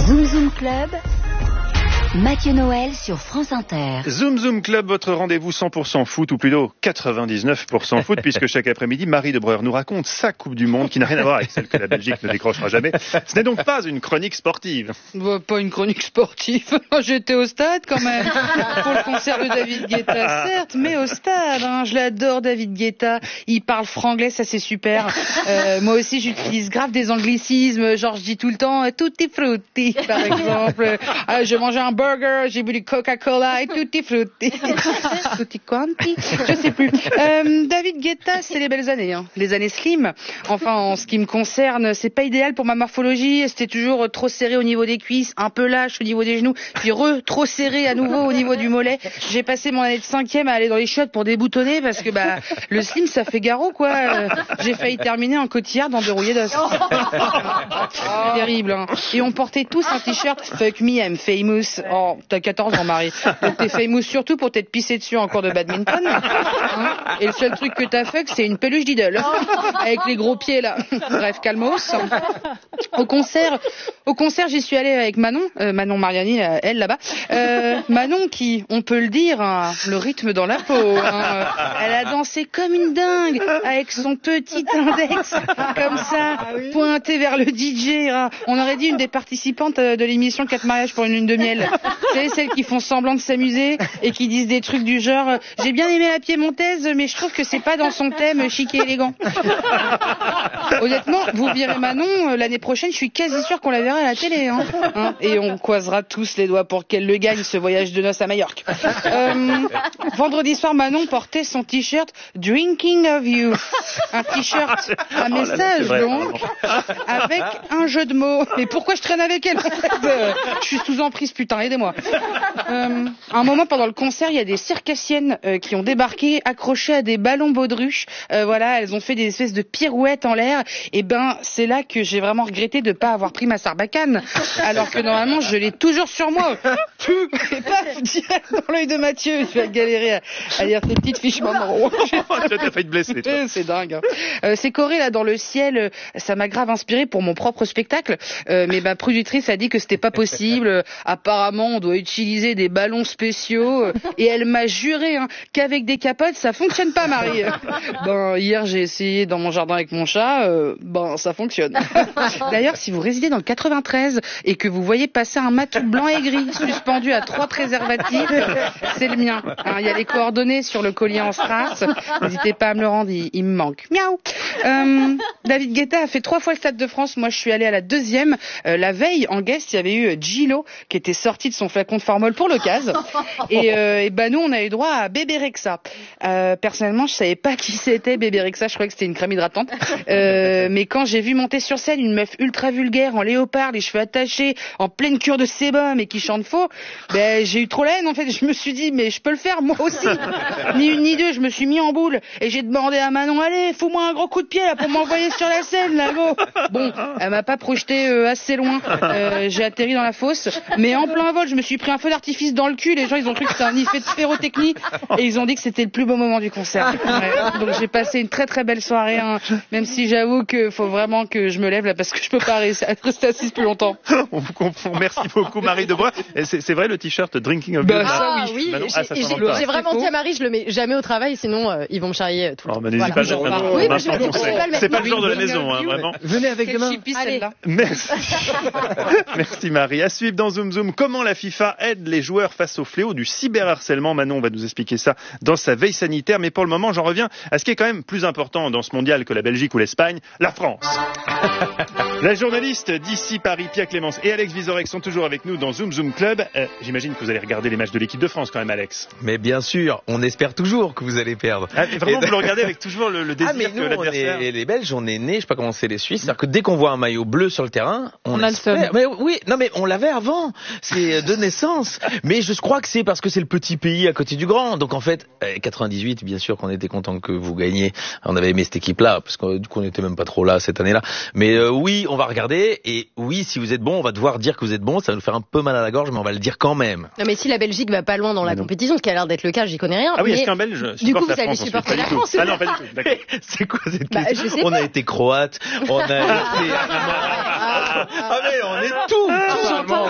Zoom Zoom Club, Mathieu Noël sur France Inter. Zoom Zoom Club, votre rendez-vous 100% foot, ou plutôt 99% foot, puisque chaque après-midi, Marie de Breuer nous raconte sa Coupe du Monde, qui n'a rien à voir avec celle que la Belgique ne décrochera jamais. Ce n'est donc pas une chronique sportive. Pas une chronique sportive. J'étais au stade quand même, pour le concert de David Guetta, certes, mais au stade. Je l'adore, David Guetta. Il parle franglais, ça c'est super. Moi aussi, j'utilise grave des anglicismes. Genre, je dis tout le temps tutti frutti, par exemple. Je mangeais un burger, j'ai bu du Coca-Cola et tutti frutti. Tutti quanti, je sais plus. David Guetta, c'est les belles années, les années slim. Enfin, en ce qui me concerne, c'est pas idéal pour ma morphologie. C'était toujours trop serré au niveau des cuisses, un peu lâche au niveau des genoux, puis trop serré à nouveau au niveau du mollet. J'ai passé mon année de 5e à aller dans les chiottes pour déboutonner parce que le slim ça fait garrot quoi. J'ai failli terminer en cotillard dans 2 rouillés d'os. Terrible. Et on portait tous un t-shirt Fuck me, I'm famous. Oh, t'as 14 ans, Marie. Donc t'es famous surtout pour t'être pissé dessus en cours de badminton. Et le seul truc que t'as fuck, c'est une peluche d'idole. Avec les gros pieds, là. Bref, calmos. Au concert, j'y suis allée avec Manon Mariani, elle, là-bas. Manon qui, on peut le dire, le rythme dans la peau. Elle a dansé comme une dingue, avec son petit index, comme ça, pointé vers le DJ. On aurait dit une des participantes de l'émission 4 mariages pour une lune de miel. Vous savez, celles qui font semblant de s'amuser et qui disent des trucs du genre j'ai bien aimé la piémontaise, mais je trouve que c'est pas dans son thème chic et élégant. Honnêtement, vous verrez Manon l'année prochaine, je suis quasi sûre qu'on la verra à la télé. Et on croisera tous les doigts pour qu'elle le gagne, ce voyage de noces à Majorque. Vendredi soir, Manon portait son t-shirt Drinking of You. Un t-shirt à message, donc, avec un jeu de mots. Mais pourquoi je traîne avec elle, en fait je suis sous emprise, putain, aidez-moi. À un moment, pendant le concert, il y a des circassiennes qui ont débarqué, accrochées à des ballons baudruches. Voilà, elles ont fait des espèces de pirouettes en l'air. Et c'est là que j'ai vraiment regretté de ne pas avoir pris ma sarbacane. Alors que normalement, je l'ai toujours sur moi. Et paf, direct dans l'œil de Mathieu. Je vais galérer à lire ces petites fiches Monroe. T'as failli te blesser, toi. C'est dingue. C'est Corée, là, dans le ciel. Ça m'a grave inspiré pour mon propre spectacle. Mais ma productrice a dit que c'était pas possible. Apparemment, on doit utiliser des ballons spéciaux. Et elle m'a juré qu'avec des capotes, ça fonctionne pas, Marie. Hier, j'ai essayé dans mon jardin avec mon chat. Ça fonctionne. D'ailleurs, si vous résidez dans le 93 et que vous voyez passer un matou blanc et gris suspendu à 3 préservatifs, c'est le mien. Il y a les coordonnées sur le collier en strass. N'hésitez pas à me le rendre, il me manque. Miaou. David Guetta a fait 3 fois le Stade de France. Moi, je suis allée à la 2e. La veille, en guest, il y avait eu Gilo qui était sorti de son flacon de formol pour l'occasion. Et nous, on a eu droit à Bébé Rexha. Personnellement, je savais pas qui c'était Bébé Rexha. Je croyais que c'était une crème hydratante. Mais quand j'ai vu monter sur scène une meuf ultra vulgaire en léopard, les cheveux attachés, en pleine cure de sébum et qui chante faux, j'ai eu trop la haine en fait. Je me suis dit mais je peux le faire moi aussi. Ni une ni deux, je me suis mis en boule et j'ai demandé à Manon allez, fous-moi un gros coup de pied là pour m'envoyer sur la scène là go. Bon, elle m'a pas projeté assez loin. J'ai atterri dans la fosse, mais en plein vol, je me suis pris un feu d'artifice dans le cul. Les gens ils ont cru que c'était un effet de pyrotechnie et ils ont dit que c'était le plus beau moment du concert. Donc j'ai passé une très très belle soirée, même si j'avoue que faut vraiment que je me lève là parce que je peux pas rester assise plus longtemps. On vous comprend. Merci beaucoup Marie de Breuer. C'est vrai le t-shirt Drinking of You. Ça oui. Manon, J'ai vraiment dit à Marie, je le mets jamais au travail, sinon ils vont me charrier tout le temps. N'hésitez pas à le mettre maintenant. Oui, C'est pas le genre de la maison, vraiment. Venez avec demain. Merci. Merci Marie. À suivre dans Zoom Zoom, comment la FIFA aide les joueurs face au fléau du cyberharcèlement. Manon va nous expliquer ça dans sa veille sanitaire. Mais pour le moment, j'en reviens à ce qui est quand même plus important dans ce mondial que la Belgique ou l'Espagne, la France. La journaliste d'ici Paris, Pia Clémence et Alex Vizorek sont toujours avec nous dans Zoom Zoom Club. J'imagine que vous allez regarder les matchs de l'équipe de France quand même, Alex. Mais bien sûr, on espère toujours que vous allez perdre. Vraiment, vous le regardez avec toujours le désir mais nous, que l'adversaire... les Belges, on est nés, je sais pas comment c'est les Suisses, c'est-à-dire que dès qu'on voit un maillot bleu sur le terrain, on a le seum. Mais oui, non mais on l'avait avant, c'est de naissance. Mais je crois que c'est parce que c'est le petit pays à côté du grand. Donc en fait, 98, bien sûr qu'on était content que vous gagniez. On avait aimé cette équipe-là, parce que du coup on était même pas trop là cette année-là. Mais oui, on va regarder, et oui, si vous êtes bon, on va devoir dire que vous êtes bon. Ça va nous faire un peu mal à la gorge, mais on va le dire quand même. Non mais si la Belgique va pas loin dans la compétition, ce qui a l'air d'être le cas, j'y connais rien. Ah oui, est-ce qu'un Belge du coup vous allez supporter la France? Ah non, pas du tout. D'accord. C'est quoi cette question? On a été croate, on a été... Ah mais on est tout. J'entends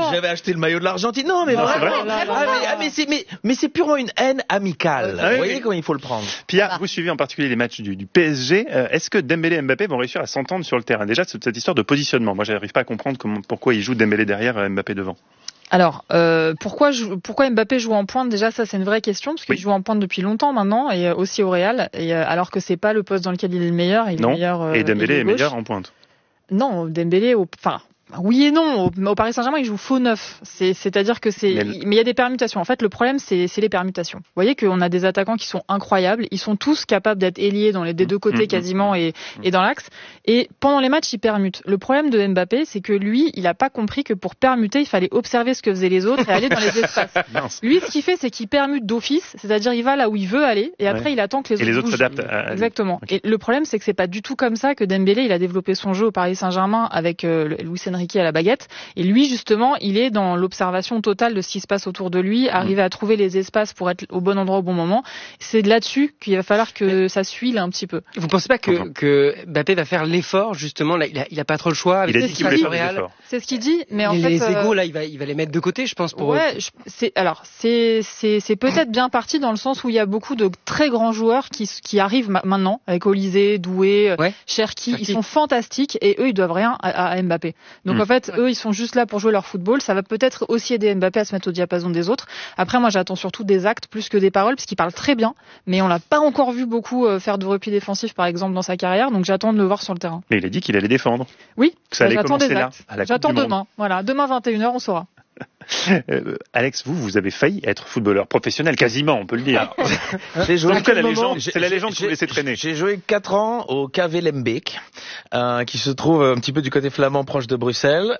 j'avais acheté le maillot de l'Argentine. Non, mais vraiment. Mais c'est purement une haine amicale. Vous voyez comment il faut le prendre. Pia, vous suivez en particulier les matchs du PSG. Est-ce que Dembélé et Mbappé vont réussir à s'entendre sur le terrain? Déjà, cette histoire de positionnement. Moi, j'arrive pas à comprendre pourquoi il joue Dembélé derrière, Mbappé devant. Alors, pourquoi Mbappé joue en pointe? Déjà, ça, c'est une vraie question, parce qu'il joue en pointe depuis longtemps maintenant, et aussi au Real, et alors que c'est pas le poste dans lequel il est le meilleur. Il est meilleur, et Dembélé est meilleur en pointe. Non, Dembélé, oui et non. Au Paris Saint-Germain, il joue faux neuf. C'est-à-dire que mais il y a des permutations. En fait, le problème, c'est les permutations. Vous voyez qu'on a des attaquants qui sont incroyables. Ils sont tous capables d'être ailiers des deux côtés quasiment et dans l'axe. Et pendant les matchs, ils permutent. Le problème de Mbappé, c'est que lui, il a pas compris que pour permuter, il fallait observer ce que faisaient les autres et aller dans les espaces. Lui, ce qu'il fait, c'est qu'il permute d'office. C'est-à-dire, il va là où il veut aller et après, il attend que les autres s'adaptent. Exactement. Okay. Et le problème, c'est que c'est pas du tout comme ça que Dembélé, il a développé son jeu au Paris Saint-Germain avec Luis Enrique à la baguette. Et lui, justement, il est dans l'observation totale de ce qui se passe autour de lui, arriver à trouver les espaces pour être au bon endroit au bon moment. C'est là-dessus qu'il va falloir que ça suive un petit peu. Vous pensez pas que Mbappé va faire l'effort, justement, là, il a pas trop le choix avec il a dit qu'il voulait faire l'effort. C'est ce qu'il dit, mais en fait. Les égos, là, il va les mettre de côté, je pense, pour eux. C'est peut-être bien parti dans le sens où il y a beaucoup de très grands joueurs qui arrivent maintenant, avec Olysée, Doué, Cherki. Ils sont fantastiques et eux, ils doivent rien à Mbappé. Donc, en fait, eux, ils sont juste là pour jouer leur football. Ça va peut-être aussi aider Mbappé à se mettre au diapason des autres. Après, moi, j'attends surtout des actes plus que des paroles, parce qu'il parle très bien, mais on l'a pas encore vu beaucoup faire de repli défensif, par exemple, dans sa carrière. Donc, j'attends de le voir sur le terrain. Mais il a dit qu'il allait défendre. Oui, ça allait commencer là. J'attends demain. Voilà, demain 21h, on saura. Alex, vous avez failli être footballeur professionnel, quasiment, on peut le dire. C'est la légende, c'est la légende que vous laissez traîner. J'ai joué 4 ans au KV Lembeek, qui se trouve un petit peu du côté flamand, proche de Bruxelles.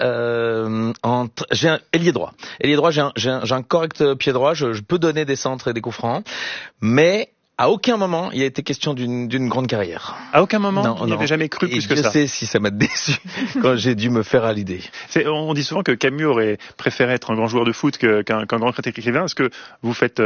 J'ai un ailier droit. J'ai un correct pied droit. Je peux donner des centres et des coups francs, mais à aucun moment, il a été question d'une grande carrière. À aucun moment, on n'y avait jamais cru plus que ça. Je sais si ça m'a déçu quand j'ai dû me faire à l'idée. On dit souvent que Camus aurait préféré être un grand joueur de foot qu'un grand critique écrivain. Est-ce que vous faites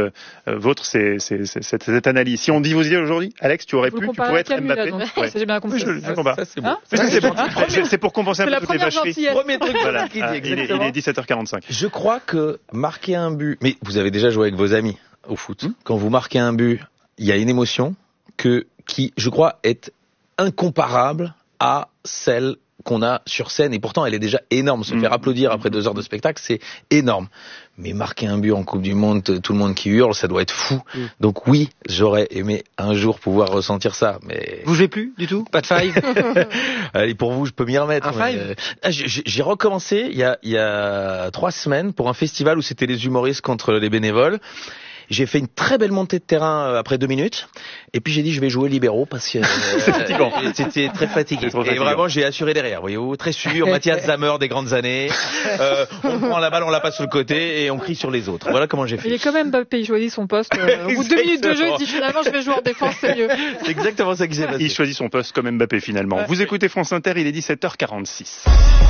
cette analyse? Si on dit vos idées aujourd'hui, Alex, tu pourrais être Camus, Mbappé. Là, j'ai bien compris. Je comprends. Ça, c'est bon. C'est pour compenser un peu toutes les vacheries. Premier truc voilà. Il est 17h45. Je crois que marquer un but, mais vous avez déjà joué avec vos amis au foot. Quand vous marquez un but, il y a une émotion qui, je crois, est incomparable à celle qu'on a sur scène. Et pourtant, elle est déjà énorme. Se faire applaudir après 2 heures de spectacle, c'est énorme. Mais marquer un but en Coupe du Monde, tout le monde qui hurle, ça doit être fou. Donc oui, j'aurais aimé un jour pouvoir ressentir ça. Mais vous jouez plus du tout? Pas de five? Allez, pour vous, je peux m'y remettre. Un five? J'ai recommencé il y a 3 semaines pour un festival où c'était les humoristes contre les bénévoles. J'ai fait une très belle montée de terrain après 2 minutes. Et puis j'ai dit je vais jouer libéraux parce que c'était très fatigué. Et vraiment j'ai assuré derrière, voyez-vous, très sûr. Mathias Zammer des grandes années. On prend la balle, on la passe sur le côté et on crie sur les autres. Voilà comment j'ai fait. Il est quand même Mbappé, il choisit son poste. Au bout de 2 minutes de jeu, il dit finalement je vais jouer en défense, c'est mieux. C'est exactement ça qui s'est passé. Il choisit son poste comme Mbappé finalement. Vous écoutez France Inter, il est 17h46.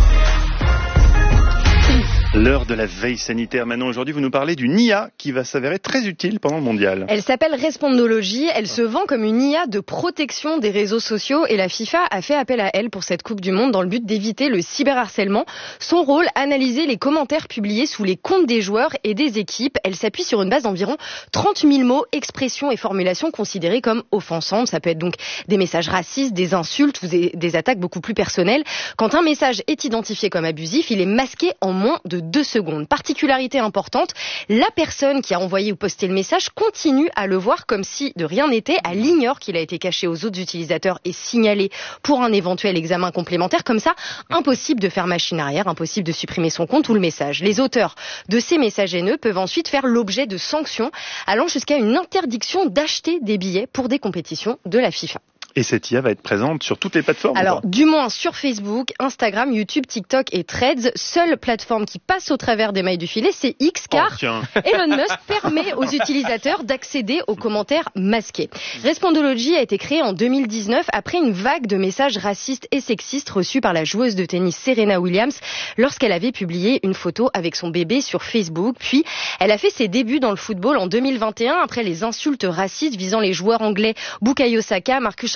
L'heure de la veille sanitaire. Maintenant, aujourd'hui, vous nous parlez d'une IA qui va s'avérer très utile pendant le mondial. Elle s'appelle Respondology. Elle se vend comme une IA de protection des réseaux sociaux et la FIFA a fait appel à elle pour cette Coupe du Monde dans le but d'éviter le cyberharcèlement. Son rôle, analyser les commentaires publiés sous les comptes des joueurs et des équipes. Elle s'appuie sur une base d'environ 30 000 mots, expressions et formulations considérées comme offensantes. Ça peut être donc des messages racistes, des insultes ou des attaques beaucoup plus personnelles. Quand un message est identifié comme abusif, il est masqué en moins de 2 secondes. Particularité importante, la personne qui a envoyé ou posté le message continue à le voir comme si de rien n'était. Elle ignore qu'il a été caché aux autres utilisateurs et signalé pour un éventuel examen complémentaire. Comme ça, impossible de faire machine arrière, impossible de supprimer son compte ou le message. Les auteurs de ces messages haineux peuvent ensuite faire l'objet de sanctions allant jusqu'à une interdiction d'acheter des billets pour des compétitions de la FIFA. Et cette IA va être présente sur toutes les plateformes? Alors, du moins sur Facebook, Instagram, YouTube, TikTok et Threads. Seule plateforme qui passe au travers des mailles du filet, c'est X, car Elon Musk permet aux utilisateurs d'accéder aux commentaires masqués. Respondology a été créé en 2019 après une vague de messages racistes et sexistes reçus par la joueuse de tennis Serena Williams lorsqu'elle avait publié une photo avec son bébé sur Facebook. Puis, elle a fait ses débuts dans le football en 2021 après les insultes racistes visant les joueurs anglais Bukayo Saka, Marcus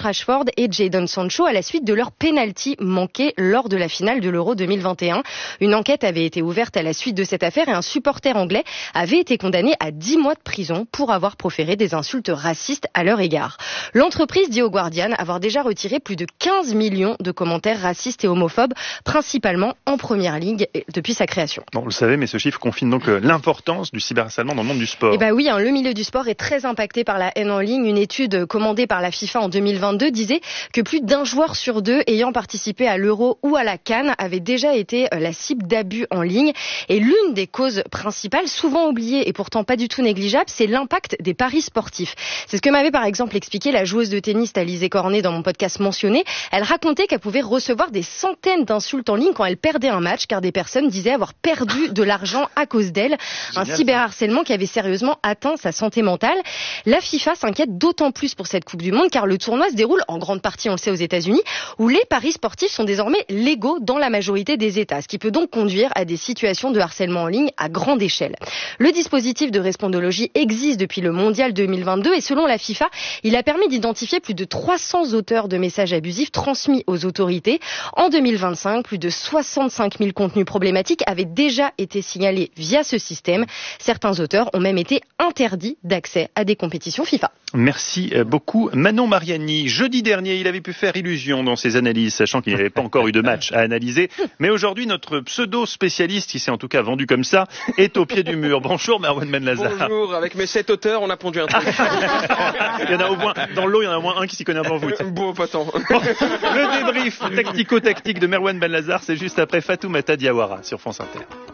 Rashford et Jadon Sancho à la suite de leur penalty manqué lors de la finale de l'Euro 2021. Une enquête avait été ouverte à la suite de cette affaire et un supporter anglais avait été condamné à 10 mois de prison pour avoir proféré des insultes racistes à leur égard. L'entreprise dit au Guardian avoir déjà retiré plus de 15 millions de commentaires racistes et homophobes, principalement en première ligue depuis sa création. Bon, vous le savez, mais ce chiffre confirme donc l'importance du cyberharcèlement dans le monde du sport. Eh ben oui, le milieu du sport est très impacté par la haine en ligne. Une étude commandée par la FIFA en 2022 disait que plus d'un joueur sur deux ayant participé à l'Euro ou à la CAN avait déjà été la cible d'abus en ligne. Et l'une des causes principales, souvent oubliée et pourtant pas du tout négligeable, c'est l'impact des paris sportifs. C'est ce que m'avait par exemple expliqué la joueuse de tennis Alizé Cornet dans mon podcast mentionné. Elle racontait qu'elle pouvait recevoir des centaines d'insultes en ligne quand elle perdait un match car des personnes disaient avoir perdu de l'argent à cause d'elle. Un cyberharcèlement qui avait sérieusement atteint sa santé mentale. La FIFA s'inquiète d'autant plus pour cette Coupe du Monde car le tournoi se déroule en grande partie, on le sait, aux États-Unis, où les paris sportifs sont désormais légaux dans la majorité des États, ce qui peut donc conduire à des situations de harcèlement en ligne à grande échelle. Le dispositif de respondologie existe depuis le Mondial 2022 et selon la FIFA, il a permis d'identifier plus de 300 auteurs de messages abusifs transmis aux autorités. En 2025, plus de 65 000 contenus problématiques avaient déjà été signalés via ce système. Certains auteurs ont même été interdits d'accès à des compétitions FIFA. Merci beaucoup Manon Mariani. Jeudi dernier, il avait pu faire illusion dans ses analyses, sachant qu'il n'y avait pas encore eu de match à analyser. Mais aujourd'hui, notre pseudo-spécialiste, qui s'est en tout cas vendu comme ça, est au pied du mur. Bonjour Merwan Ben-Lazar. Bonjour, avec mes 7 auteurs, on a pondu un truc. Il y en a au moins, dans l'eau, il y en a au moins un qui s'y connaît avant vous. Bon, pas tant. Le débrief tactico-tactique de Merwan Ben-Lazar, c'est juste après Fatoumata Diawara sur France Inter.